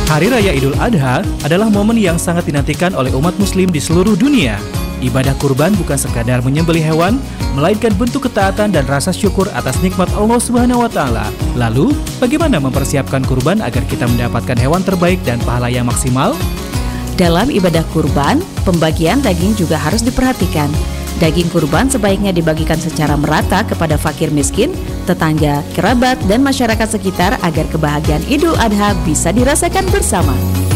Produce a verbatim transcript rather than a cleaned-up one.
Hari Raya Idul Adha adalah momen yang sangat dinantikan oleh umat muslim di seluruh dunia. Ibadah kurban bukan sekadar menyembelih hewan, melainkan bentuk ketaatan dan rasa syukur atas nikmat Allah Subhanahu wa taala. Lalu, bagaimana mempersiapkan kurban agar kita mendapatkan hewan terbaik dan pahala yang maksimal? Dalam ibadah kurban, pembagian daging juga harus diperhatikan. Daging kurban sebaiknya dibagikan secara merata kepada fakir miskin, tetangga, kerabat, dan masyarakat sekitar agar kebahagiaan Idul Adha bisa dirasakan bersama.